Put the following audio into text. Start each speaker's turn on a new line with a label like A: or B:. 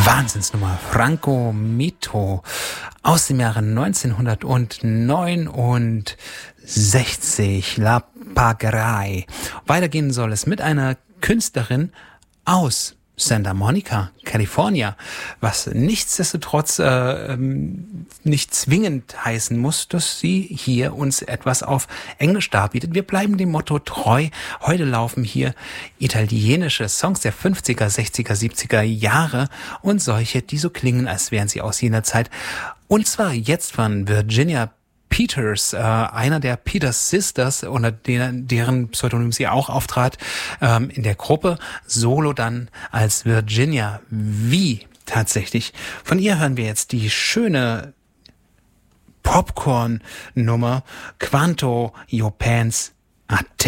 A: Wahnsinnsnummer, Franco Mito aus dem Jahre 1969, La Pagarei. Weitergehen soll es mit einer Künstlerin aus Santa Monica, California, was nichtsdestotrotz nicht zwingend heißen muss, dass sie hier uns etwas auf Englisch darbietet. Wir bleiben dem Motto treu. Heute laufen hier italienische Songs der 50er, 60er, 70er Jahre und solche, die so klingen, als wären sie aus jener Zeit. Und zwar jetzt von Virginia Peters, einer der Peters Sisters, unter deren Pseudonym sie auch auftrat, in der Gruppe, solo dann als Virginia V tatsächlich. Von ihr hören wir jetzt die schöne Popcorn-Nummer Quanto Your Pants a